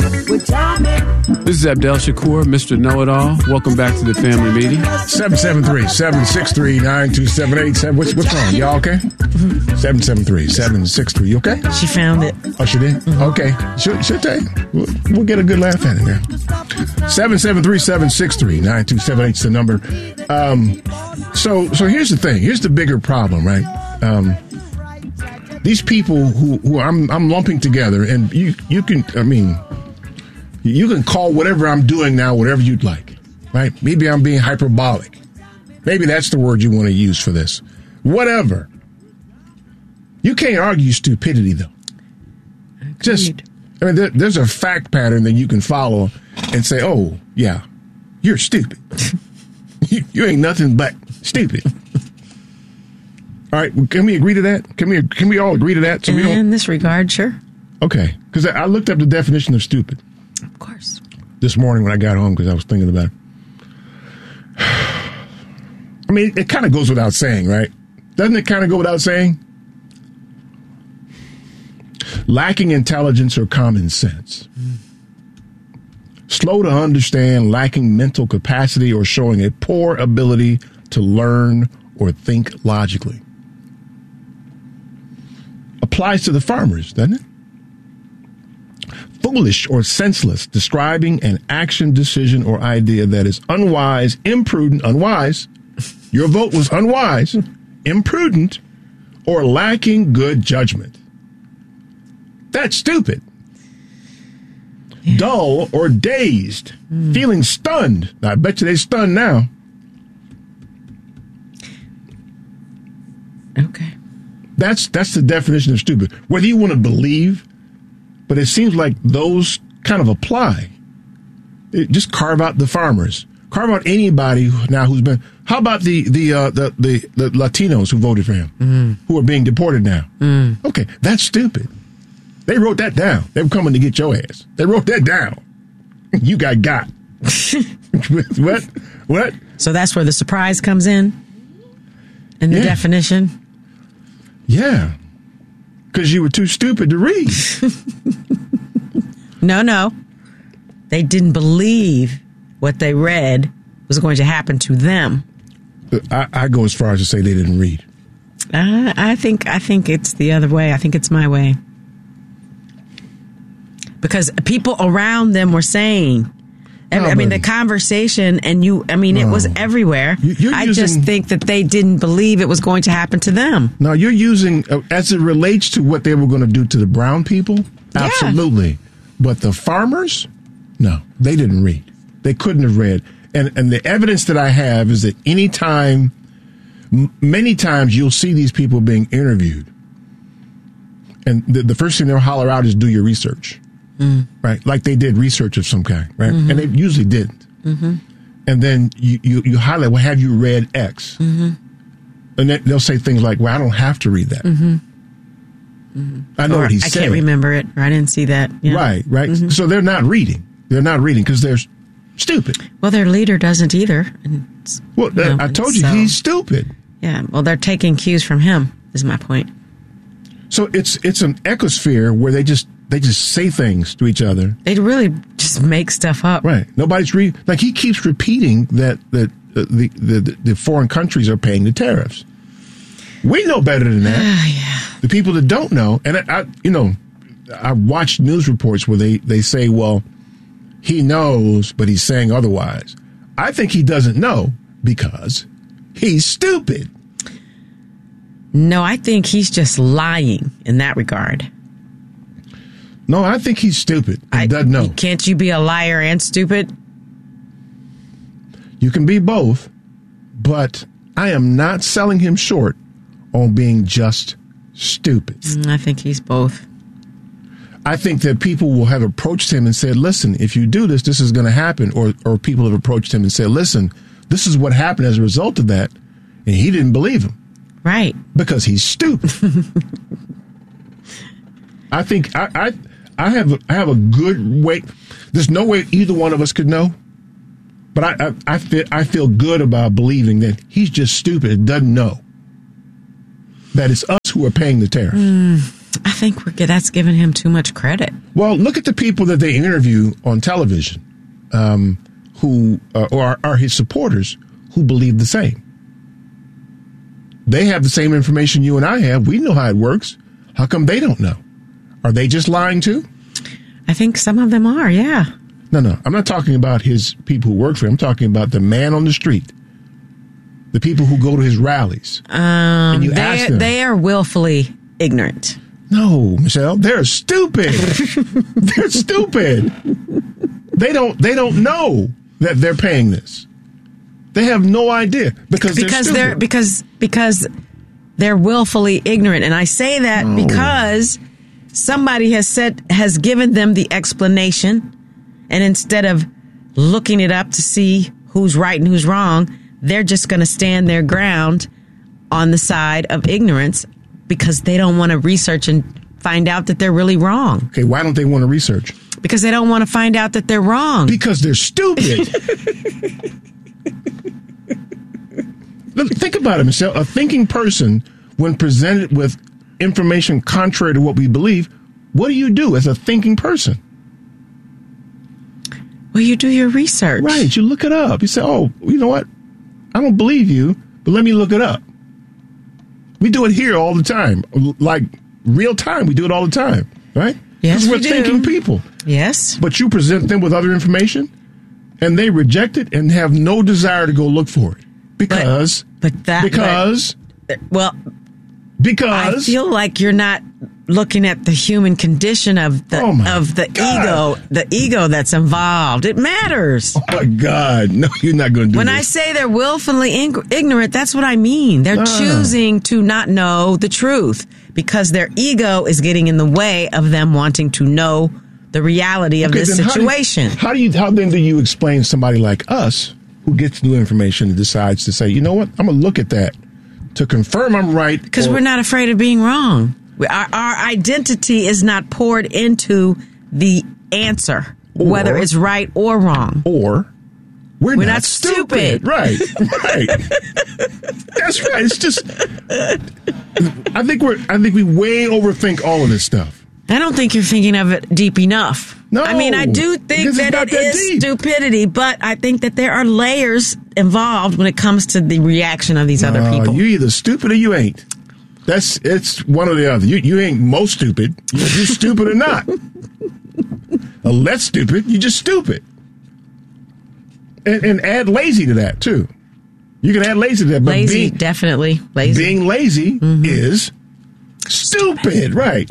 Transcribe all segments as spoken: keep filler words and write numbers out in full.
This is Abdel Shakur, Mister Know-It-All. Welcome back to the family meeting. seven seven three, seven six three, nine two seven eight. What's, what's wrong? Y'all okay? seven seven three, seven six three. You okay? She found it. Oh, she did? Mm-hmm. Okay. She'll, she'll take we'll, we'll get a good laugh at it now. seven seven three, seven six three, nine two seven eight is the number. Um, so, so here's the thing. Here's the bigger problem, right? Um, these people who, who I'm, I'm lumping together, and you, you can, I mean... You can call whatever I'm doing now whatever you'd like, right? Maybe I'm being hyperbolic. Maybe that's the word you want to use for this. Whatever. You can't argue stupidity, though. Agreed. Just, I mean, there, there's a fact pattern that you can follow and say, oh, yeah, you're stupid. you, you ain't nothing but stupid. All right, can we agree to that? Can we Can we all agree to that? So we don't... In this regard, sure. Okay, because I looked up the definition of stupid. Of course. This morning when I got home because I was thinking about it. I mean, it kind of goes without saying, right? Doesn't it kind of go without saying? Lacking intelligence or common sense. Mm. Slow to understand, lacking mental capacity, or showing a poor ability to learn or think logically. Applies to the farmers, doesn't it? Foolish or senseless, describing an action, decision, or idea that is unwise, imprudent, unwise. Your vote was unwise, imprudent, or lacking good judgment. That's stupid. Yeah. Dull or dazed, mm. feeling stunned. Now, I bet you they're stunned now. Okay. That's that's the definition of stupid. Whether you want to believe. But it seems like those kind of apply. It, just carve out the farmers. Carve out anybody now who's been. How about the the uh, the, the the Latinos who voted for him, mm. who are being deported now? Mm. Okay, that's stupid. They wrote that down. They were coming to get your ass. They wrote that down. You got got. What? What? So that's where the surprise comes in, in the yeah. definition. Yeah. Because you were too stupid to read. No, no. They didn't believe what they read was going to happen to them. I, I go as far as to say they didn't read. Uh, I think I think it's the other way. I think it's my way. Because people around them were saying, I, no, I mean, the conversation, and you, I mean, no. it was everywhere. You, I using, just think that they didn't believe it was going to happen to them. No, you're using, uh, as it relates to what they were going to do to the brown people, yeah. absolutely. But the farmers, no, they didn't read. They couldn't have read. And and the evidence that I have is that any time, m- many times you'll see these people being interviewed. And the, the first thing they'll holler out is, do your research. Mm. Right, like they did research of some kind, right? Mm-hmm. And they usually didn't. Mm-hmm. And then you, you, you highlight, well, have you read X? Mm-hmm. And then they'll say things like, well, I don't have to read that. Mm-hmm. Mm-hmm. I know or, what he I said. can't remember it, or I didn't see that. Yeah. Right, right. Mm-hmm. So they're not reading. They're not reading because they're stupid. Well, their leader doesn't either. And, well, you know, I told you, so, he's stupid. Yeah, well, they're taking cues from him, is my point. So it's it's an ecosphere where they just They just say things to each other. They really just make stuff up. Right. Nobody's reading. Like, he keeps repeating that, that uh, the, the the foreign countries are paying the tariffs. We know better than that. Uh, yeah. The people that don't know, and I, I you know, I watched news reports where they, they say, well, he knows, but he's saying otherwise. I think he doesn't know because he's stupid. No, I think he's just lying in that regard. No, I think he's stupid and I, doesn't know. Can't you be a liar and stupid? You can be both, but I am not selling him short on being just stupid. I think he's both. I think that people will have approached him and said, listen, if you do this, this is going to happen. Or, or people have approached him and said, listen, this is what happened as a result of that. And he didn't believe him. Right. Because he's stupid. I think I, I I have I have a good way. There's no way either one of us could know. But I I, I feel I feel good about believing that he's just stupid and doesn't know that it's us who are paying the tariff. Mm, I think we're, that's giving him too much credit. Well, look at the people that they interview on television um, who uh, or are, are his supporters who believe the same. They have the same information you and I have. We know how it works. How come they don't know? Are they just lying too? I think some of them are, yeah. No, no. I'm not talking about his people who work for him. I'm talking about the man on the street. The people who go to his rallies. Um, and you they, ask them. They are willfully ignorant. No, Michelle. They're stupid. They're stupid. They don't they don't know that they're paying this. They have no idea because they're because stupid. they're because because they're willfully ignorant, and I say that no. because somebody has said has given them the explanation, and instead of looking it up to see who's right and who's wrong, they're just going to stand their ground on the side of ignorance because they don't want to research and find out that they're really wrong. Okay, why don't they want to research? Because they don't want to find out that they're wrong. Because they're stupid. Think about it, Michelle. A thinking person, when presented with information contrary to what we believe, what do you do as a thinking person? Well, you do your research. Right. You look it up. You say, oh, you know what? I don't believe you, but let me look it up. We do it here all the time. Like real time, we do it all the time, right? Yes, we're we do. thinking people. Yes. But you present them with other information, and they reject it and have no desire to go look for it. Because, but, but that, because, but, well, because I feel like you're not looking at the human condition of the oh of the God. ego, the ego that's involved. It matters. Oh my God! No, you're not going to do when this. I say they're willfully ing- ignorant, that's what I mean. They're Ah. choosing to not know the truth because their ego is getting in the way of them wanting to know the reality of Okay, this then situation. How do, you, how do you? How then do you explain somebody like us who gets new information and decides to say, you know what, I'm going to look at that to confirm I'm right? Because or- we're not afraid of being wrong. Our, our identity is not poured into the answer, Or- whether it's right or wrong. Or we're, We're not, not stupid. stupid. Right, right. That's right. It's just, I think we're, I think we way overthink all of this stuff. I don't think you're thinking of it deep enough. No, I mean, I do think because it's that not it that is deep. stupidity, but I think that there are layers involved when it comes to the reaction of these other Uh, people. you either stupid or you ain't. That's it's one or the other. You you ain't most stupid. You're just stupid or not. Or less stupid. You're just stupid. And, and add lazy to that too. You can add lazy to that. But lazy, being, definitely lazy. being lazy mm-hmm. is stupid, right?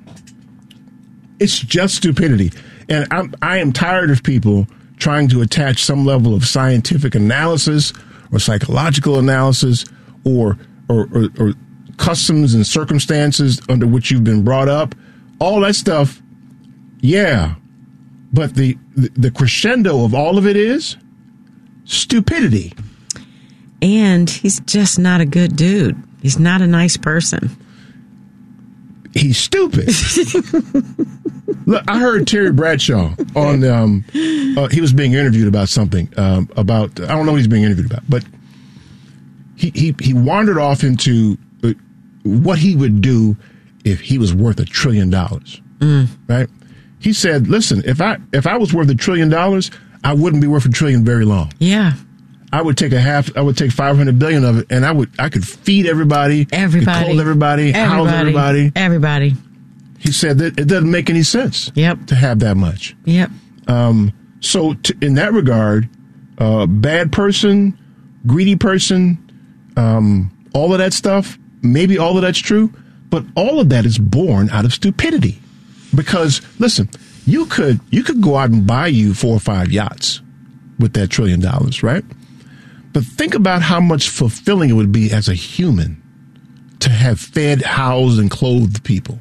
It's just stupidity. And I'm, I am tired of people trying to attach some level of scientific analysis or psychological analysis or or, or, or customs and circumstances under which you've been brought up. All that stuff, yeah. But the, the, the crescendo of all of it is stupidity. And he's just not a good dude. He's not a nice person. He's stupid. Look, I heard Terry Bradshaw on, um, uh, he was being interviewed about something, um, about, I don't know what he's being interviewed about, but he, he, he wandered off into uh, what he would do if he was worth a trillion dollars, mm. right? He said, listen, if I, if I was worth a trillion dollars, I wouldn't be worth a trillion very long. Yeah. I would take a half, I would take five hundred billion of it, and I would, I could feed everybody, everybody, clothe everybody, everybody, house everybody. Everybody. He said that it doesn't make any sense yep. to have that much. Yep. Um, so to, in that regard, uh, bad person, greedy person, um, all of that stuff, maybe all of that's true, but all of that is born out of stupidity. Because listen, you could, you could go out and buy you four or five yachts with that trillion dollars, right? But think about how much fulfilling it would be as a human to have fed, housed, and clothed people.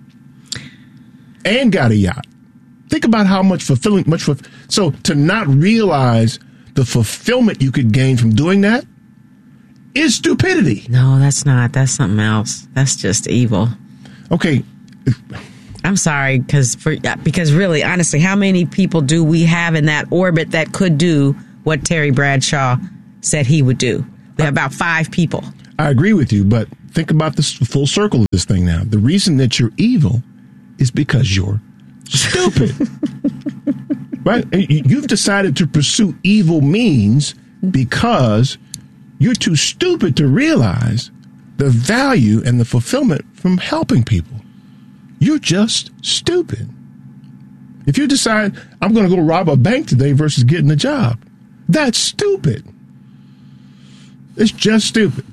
And got a yacht. Think about how much fulfilling, much for, so to not realize the fulfillment you could gain from doing that is stupidity. No, that's not. That's something else. That's just evil. Okay. I'm sorry, because for because really, honestly, how many people do we have in that orbit that could do what Terry Bradshaw said he would do? There are about five people. I agree with you, but think about this full circle of this thing now. The reason that you're evil is because you're stupid. Right? You've decided to pursue evil means because you're too stupid to realize the value and the fulfillment from helping people. You're just stupid. If you decide, I'm going to go rob a bank today versus getting a job, that's stupid. It's just stupid.